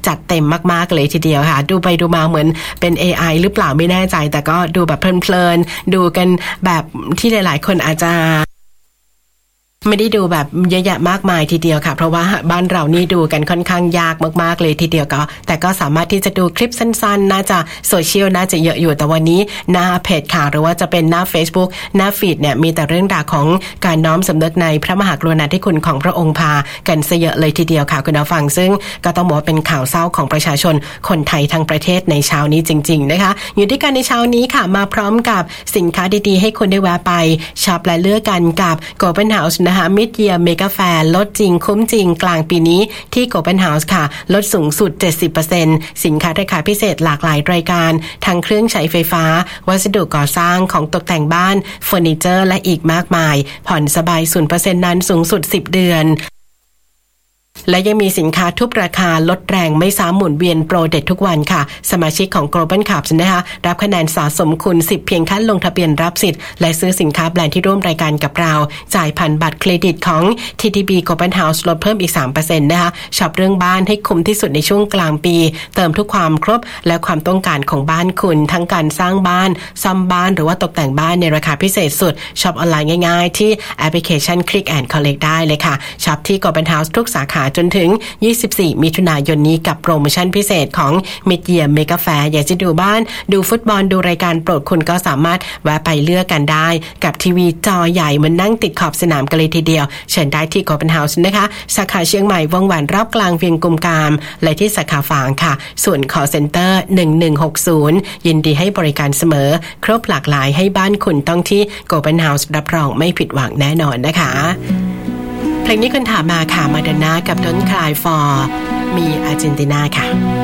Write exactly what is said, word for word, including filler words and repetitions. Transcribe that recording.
จัดเต็มมากๆเลยทีเดียวค่ะดูไปดูมาเหมือนเป็น เอ ไอ หรือเปล่าไม่แน่ใจแต่ก็ดูแบบเพลินๆดูกันแบบที่หลายๆคนอาจจะไม่ได้ดูแบบเยอะแยะมากมายทีเดียวค่ะเพราะว่าบ้านเรานี่ดูกันค่อนข้างยากมากๆเลยทีเดียวก็แต่ก็สามารถที่จะดูคลิปสั้นๆน่าจะโซเชียลน่าจะเยอะอยู่แต่วันนี้หน้าเพจค่ะหรือว่าจะเป็นหน้า Facebook หน้าฟีดเนี่ยมีแต่เรื่องราวของการน้อมสำนึกในพระมหากรุณาธิคุณของพระองค์พากันซะเยอะเลยทีเดียวค่ะคุณผู้ฟังซึ่งก็ต้องบอกว่าเป็นข่าวเศร้าของประชาชนคนไทยทั้งประเทศในเช้านี้จริงๆนะคะอยู่ด้วยกันในเช้านี้ค่ะมาพร้อมกับสินค้าดีๆให้คุณได้แวะไปช็อปและเลือกกันกับ Golden Houseนะคะ Mid Year Mega Fair ลดจริงคุ้มจริงกลางปีนี้ที่ Golden House ค่ะลดสูงสุด เจ็ดสิบเปอร์เซ็นต์ สินค้าราคาพิเศษหลากหลายรายการทั้งเครื่องใช้ไฟฟ้าวัสดุก่อสร้างของตกแต่งบ้านเฟอร์นิเจอร์และอีกมากมายผ่อนสบาย ศูนย์เปอร์เซ็นต์ นั้นสูงสุดสิบเดือนและยังมีสินค้าทุบราคาลดแรงไม่ซ้ำหมุนเวียนโปรเด็ดทุกวันค่ะสมาชิกของ Global Club นะคะรับคะแนนสะสมคูณสิบเพียงแค่ลงทะเบียนรับสิทธิ์และซื้อสินค้าแบรนด์ที่ร่วมรายการกับเราจ่ายผ่านบัตรเครดิตของ ที ที บี Global House ลดเพิ่มอีก สามเปอร์เซ็นต์ นะคะช็อปเรื่องบ้านให้คุ้มที่สุดในช่วงกลางปีเติมทุกความครบและความต้องการของบ้านคุณทั้งการสร้างบ้านซ่อมบ้านหรือว่าตกแต่งบ้านในราคาพิเศษสุดช็อปออนไลน์ง่ายๆที่แอปพลิเคชัน Click and Collect ได้เลยค่ะช็อปที่ Global House ทุกสาขาจนถึงยี่สิบสี่มิถุนายนนี้กับโปรโมชั่นพิเศษของ Mid Year Mega Fair อยากจะดูบ้านดูฟุตบอลดูรายการโปรดคุณก็สามารถแวะไปเลือกกันได้กับทีวีจอใหญ่เหมือนนั่งติดขอบสนามกันเลยทีเดียวเชิญได้ที่ Golden House นะคะสาขาเชียงใหม่วงแหวนรอบกลางเวียงกุมกามและที่สาขาฝางค่ะส่วน call center หนึ่งหนึ่งหกศูนย์ยินดีให้บริการเสมอครบหลากหลายให้บ้านคุณต้องที่ Golden House รับรองไม่ผิดหวังแน่นอนนะคะเพลงนี้คุณถามมาค่ะมาดอนน่ากับ Don't Cry for Me Argentina ค่ะ